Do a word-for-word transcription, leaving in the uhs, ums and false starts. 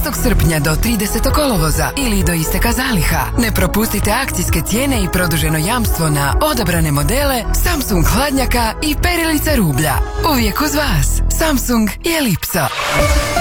šestog srpnja do tridesetog kolovoza ili do isteka zaliha. Ne propustite akcijske cijene i produženo jamstvo na odabrane modele Samsung hladnjaka i perilica rublja. Uvijek uz vas. Samsung je Lipso.